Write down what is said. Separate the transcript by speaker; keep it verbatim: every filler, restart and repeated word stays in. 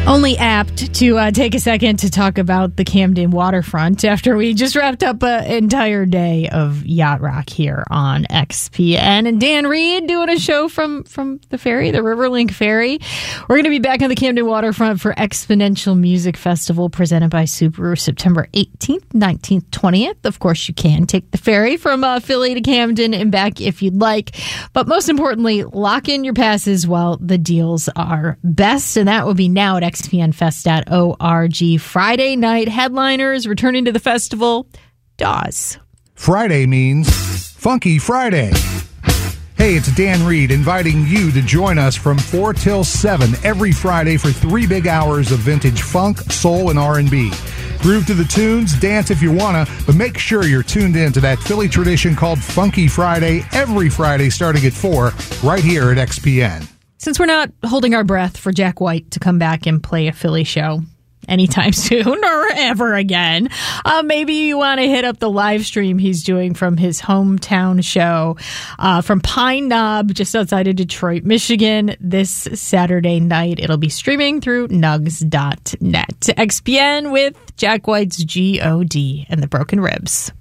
Speaker 1: Only apt to uh, take a second to talk about the Camden waterfront after we just wrapped up an entire day of yacht rock here on X P N. And Dan Reed doing a show from, from the ferry, the Riverlink Ferry. We're going to be back on the Camden waterfront for Exponential Music Festival presented by Subaru September eighteenth, nineteenth, twentieth. Of course, you can take the ferry from uh, Philly to Camden and back if you'd like. But most importantly, lock in your passes while the deals are best. And that will be now at X P N fest dot org. Friday night headliners returning to the festival, Dawes.
Speaker 2: Friday means Funky Friday. Hey, it's Dan Reed inviting you to join us from four till seven every Friday for three big hours of vintage funk, soul, and R and B. Groove to the tunes, dance if you wanna, but make sure you're tuned in to that Philly tradition called Funky Friday every Friday starting at four right here at X P N.
Speaker 1: Since we're not holding our breath for Jack White to come back and play a Philly show anytime soon or ever again, uh, maybe you want to hit up the live stream he's doing from his hometown show uh, from Pine Knob, just outside of Detroit, Michigan, this Saturday night. It'll be streaming through nugs dot net. X P N with Jack White's G O D and the Broken Ribs.